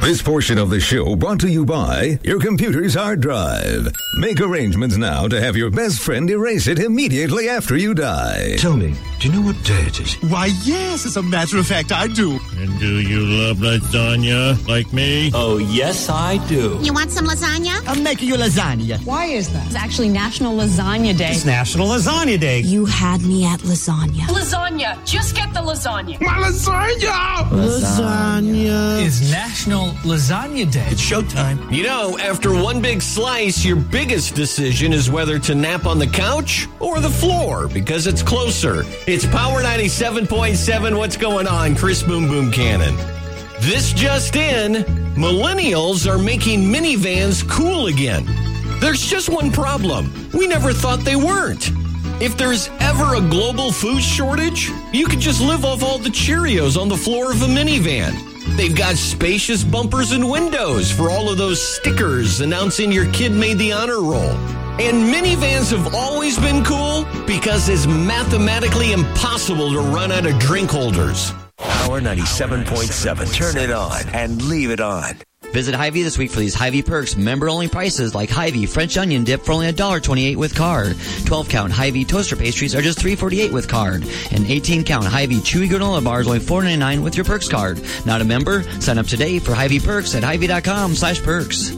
This portion of the show brought to you by your computer's hard drive. Make arrangements now to have your best friend erase it immediately after you die. Tell me, do you know what day it is? Why, yes, as a matter of fact, I do. And do you love lasagna like me? Oh, yes, I do. You want some lasagna? I'm making you lasagna. Why is that? It's actually National Lasagna Day. It's National Lasagna Day. You had me at lasagna. Lasagna. Just get the lasagna. My lasagna! Lasagna. It's National Lasagna Day. It's showtime. You know, after one big slice, your biggest decision is whether to nap on the couch or the floor because it's closer. It's Power 97.7. What's going on? Chris Boom Boom Cannon. This just in, millennials are making minivans cool again. There's just one problem. We never thought they weren't. If there's ever a global food shortage, you could just live off all the Cheerios on the floor of a minivan. They've got spacious bumpers and windows for all of those stickers announcing your kid made the honor roll. And minivans have always been cool because it's mathematically impossible to run out of drink holders. Power 97.7. Turn it on and leave it on. Visit Hy-Vee this week for these Hy-Vee perks. Member-only prices like Hy-Vee French onion dip for only $1.28 with card. 12-count Hy-Vee toaster pastries are just $3.48 with card. And 18-count Hy-Vee chewy granola bars only $4.99 with your perks card. Not a member? Sign up today for Hy-Vee perks at Hy-Vee.com/perks.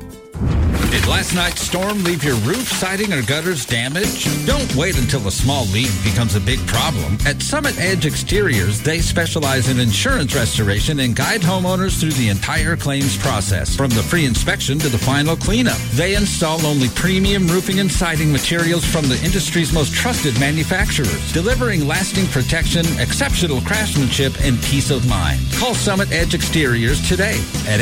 Did last night's storm leave your roof, siding, or gutters damaged? Don't wait until a small leak becomes a big problem. At Summit Edge Exteriors, they specialize in insurance restoration and guide homeowners through the entire claims process, from the free inspection to the final cleanup. They install only premium roofing and siding materials from the industry's most trusted manufacturers, delivering lasting protection, exceptional craftsmanship, and peace of mind. Call Summit Edge Exteriors today at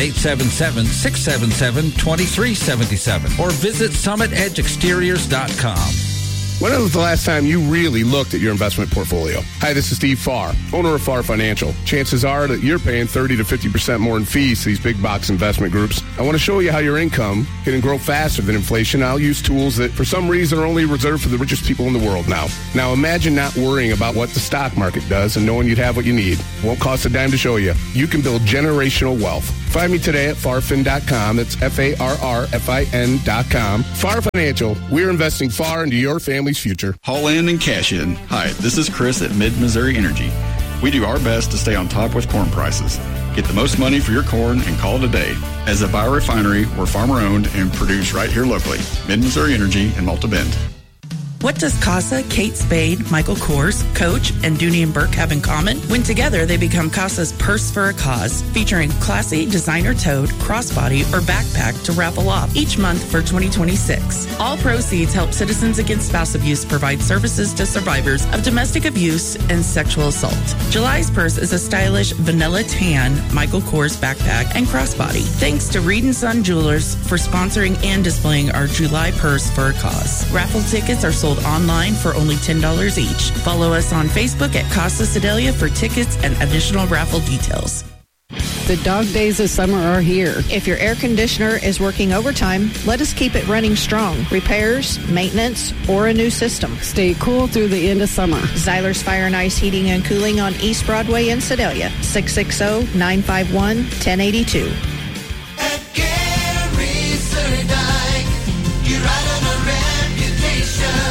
877-677-2377. Or visit SummitEdgeExteriors.com. When was the last time you really looked at your investment portfolio? Hi, this is Steve Farr, owner of Farr Financial. Chances are that you're paying 30 to 50% more in fees to these big box investment groups. I want to show you how your income can grow faster than inflation. I'll use tools that, for some reason, are only reserved for the richest people in the world now. Now, imagine not worrying about what the stock market does and knowing you'd have what you need. Won't cost a dime to show you. You can build generational wealth. Find me today at farfin.com. That's FARRFIN.com. Farr Financial. We're investing far into your family's future. Haul in and cash in. Hi, this is Chris at Mid-Missouri Energy. We do our best to stay on top with corn prices. Get the most money for your corn and call it a day. As a biorefinery, we're farmer-owned and produce right here locally. Mid-Missouri Energy in Malta Bend. What does CASA, Kate Spade, Michael Kors, Coach, and Dooney and Burke have in common? When together, they become CASA's Purse for a Cause, featuring classy designer-toed, crossbody, or backpack to raffle off each month for 2026. All proceeds help Citizens Against Spouse Abuse provide services to survivors of domestic abuse and sexual assault. July's purse is a stylish vanilla tan Michael Kors backpack and crossbody. Thanks to Reed & Son Jewelers for sponsoring and displaying our July Purse for a Cause. Raffle tickets are sold online for only $10 each. Follow us on Facebook at Casa Sedalia for tickets and additional raffle details. The dog days of summer are here. If your air conditioner is working overtime, let us keep it running strong. Repairs, maintenance, or a new system. Stay cool through the end of summer. Zyler's Fire and Ice Heating and Cooling on East Broadway in Sedalia. 660-951-1082. At Gary Surdike, you ride on a reputation.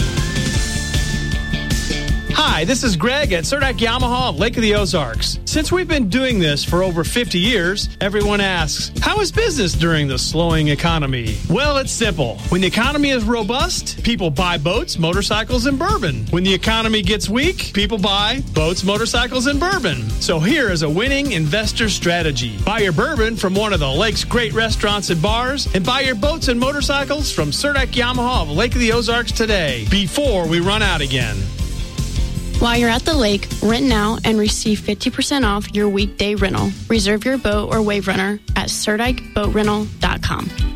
Hi, this is Greg at Surdike Yamaha of Lake of the Ozarks. Since we've been doing this for over 50 years, everyone asks, how is business during the slowing economy? Well, it's simple. When the economy is robust, people buy boats, motorcycles, and bourbon. When the economy gets weak, people buy boats, motorcycles, and bourbon. So here is a winning investor strategy. Buy your bourbon from one of the lake's great restaurants and bars, and buy your boats and motorcycles from Surdike Yamaha of Lake of the Ozarks today, before we run out again. While you're at the lake, rent now and receive 50% off your weekday rental. Reserve your boat or wave runner at SurdikeBoatRental.com.